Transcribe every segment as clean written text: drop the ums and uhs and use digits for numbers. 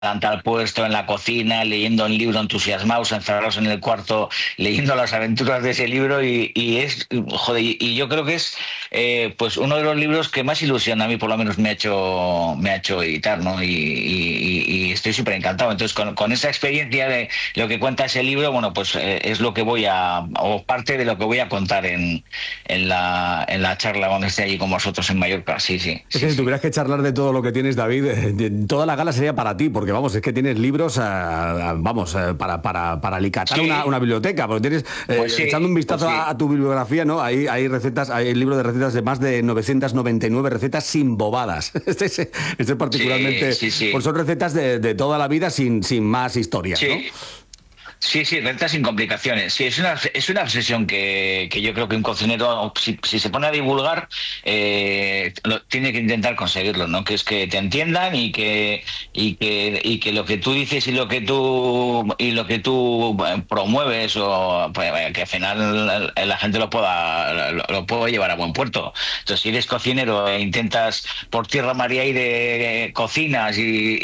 al puesto en la cocina, leyendo un libro entusiasmados, encerrados en el cuarto, leyendo las aventuras de ese libro joder, y yo creo que es pues uno de los libros que más ilusión a mí por lo menos me ha hecho editar, ¿no? Y estoy súper encantado. Entonces, con esa experiencia de lo que cuenta ese libro, bueno, pues es lo que o parte de lo que voy a contar en la charla cuando esté allí con vosotros en Mallorca. Sí, sí, Es que sí, si sí. tuvieras que charlar de todo lo que tienes, David, toda la gala sería para ti, porque vamos, es que tienes libros, vamos, para alicatar Sí, una biblioteca, porque tienes, pues echando sí, un pues vistazo sí. a tu bibliografía, ¿no? Hay recetas, hay el libro de recetas de más de 999 recetas sin bobadas. Este Sí, particularmente, sí, pues sí. son recetas de toda la vida sin más historias, ¿no? Sí, sí, sí, renta sin complicaciones. Sí, es una obsesión que yo creo que un cocinero, si se pone a divulgar, tiene que intentar conseguirlo, ¿no? Que es que te entiendan y que lo que tú dices y lo que tú promueves o pues, que al final la gente lo pueda llevar a buen puerto. Entonces, si eres cocinero e intentas por tierra, mar y aire cocinas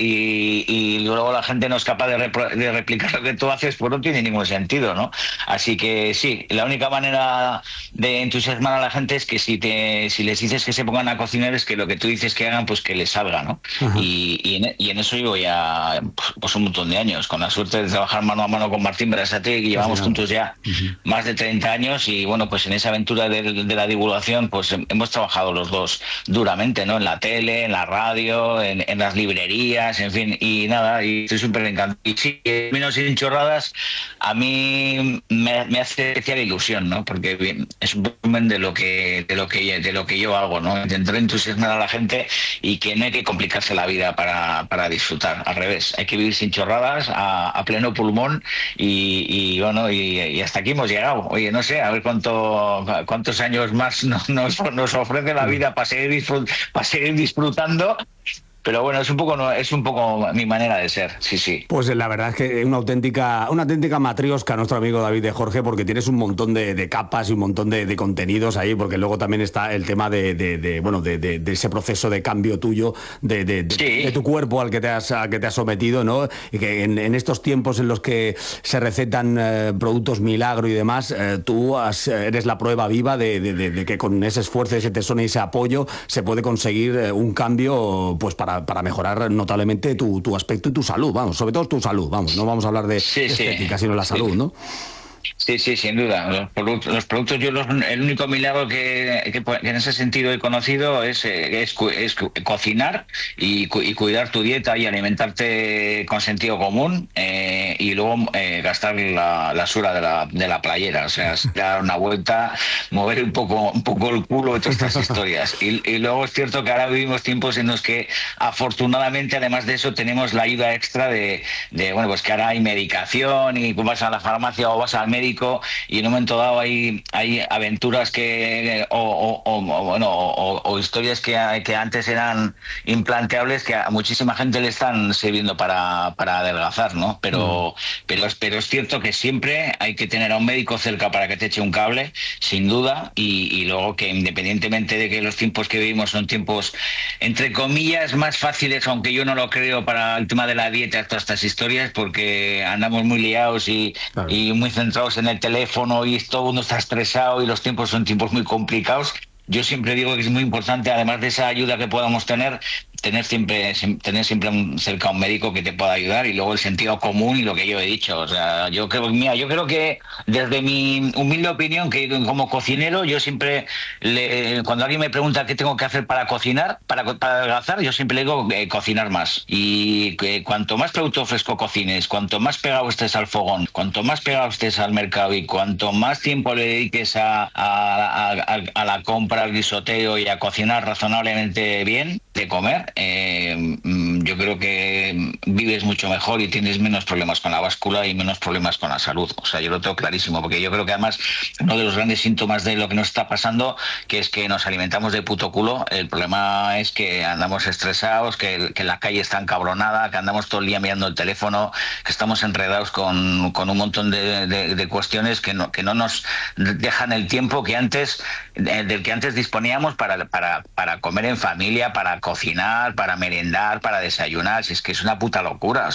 y luego la gente no es capaz de replicar lo que tú haces, pues no tiene ningún sentido, ¿no? Así que sí, la única manera de entusiasmar a la gente es que si les dices que se pongan a cocinar es que lo que tú dices que hagan, pues que les salga, ¿no? Ajá. Y en eso llevo ya pues un montón de años, con la suerte de trabajar mano a mano con Martín Berasate, que Casi llevamos nada. juntos ya Ujú. más de 30 años y bueno, pues en esa aventura de la divulgación, pues hemos trabajado los dos duramente, ¿no? En la tele, en la radio, en las librerías, en fin, y nada, y estoy súper encantado. Y sí, menos sin chorradas, a mí me hace especial ilusión, ¿no? Porque bien, es un volumen de lo que yo hago, ¿no? Intentar entusiasmar a la gente y que no hay que complicarse la vida para disfrutar. Al revés, hay que vivir sin chorradas, a pleno pulmón bueno, y hasta aquí hemos llegado. Oye, no sé, a ver cuántos años más nos ofrece la vida para seguir disfrutando. Pero bueno, es un poco mi manera de ser, sí, sí. Pues la verdad es que una auténtica matriosca nuestro amigo David de Jorge, porque tienes un montón de capas y un montón de contenidos ahí, porque luego también está el tema bueno, de ese proceso de cambio tuyo, de tu Sí, cuerpo al que te has sometido, ¿no? Y que en estos tiempos en los que se recetan productos milagro y demás, tú eres la prueba viva de que con ese esfuerzo, ese tesón y ese apoyo se puede conseguir un cambio, pues para mejorar notablemente tu aspecto y tu salud, vamos, sobre todo tu salud, vamos, no vamos a hablar de, sí, de sí, estética, sino la sí. salud, ¿no? Sí, sí, sin duda. Los productos, el único milagro que en ese sentido he conocido es cocinar y cuidar tu dieta y alimentarte con sentido común y luego gastar la sura de la playera. O sea, dar una vuelta, mover un poco el culo y todas estas historias. Y luego es cierto que ahora vivimos tiempos en los que afortunadamente, además de eso, tenemos la ayuda extra bueno, pues que ahora hay medicación y vas a la farmacia o vas al médico y en un momento dado hay aventuras o historias que antes eran implanteables que a muchísima gente le están sirviendo para adelgazar, ¿no? Mm. Pero es cierto que siempre hay que tener a un médico cerca para que te eche un cable, sin duda, y luego que independientemente de que los tiempos que vivimos son tiempos, entre comillas, más fáciles, aunque yo no lo creo para el tema de la dieta, todas estas historias, porque andamos muy liados Claro. y muy centrados en el teléfono y todo el mundo está estresado y los tiempos son tiempos muy complicados. Yo siempre digo que es muy importante, además de esa ayuda que podamos tener siempre cerca a un médico que te pueda ayudar y luego el sentido común y lo que yo he dicho. O sea, yo creo que desde mi humilde opinión, que como cocinero, yo siempre, cuando alguien me pregunta qué tengo que hacer para cocinar, para adelgazar, yo siempre le digo cocinar más. Y que cuanto más producto fresco cocines, cuanto más pegado estés al fogón, cuanto más pegado estés al mercado y cuanto más tiempo le dediques a la compra, al guisoteo y a cocinar razonablemente bien, de comer, yo creo que vives mucho mejor y tienes menos problemas con la báscula y menos problemas con la salud. O sea, yo lo tengo clarísimo, porque yo creo que además uno de los grandes síntomas de lo que nos está pasando, que es que nos alimentamos de puto culo. El problema es que andamos estresados, que la calle está encabronada, que andamos todo el día mirando el teléfono, que estamos enredados con un montón de cuestiones que no nos dejan el tiempo del que antes disponíamos para comer en familia, para cocinar, para merendar, para desayunar, si es que es una puta locura.